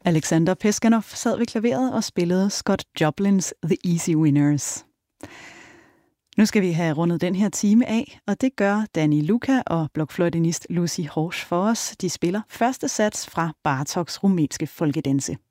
Alexander Peskanov sad ved klaveret og spillede Scott Joplins The Easy Winners. Nu skal vi have rundet den her time af, og det gør Danny Luca og blokfløjtenist Lucy Horsch for os. De spiller første sats fra Bartoks rumænske folkedanse.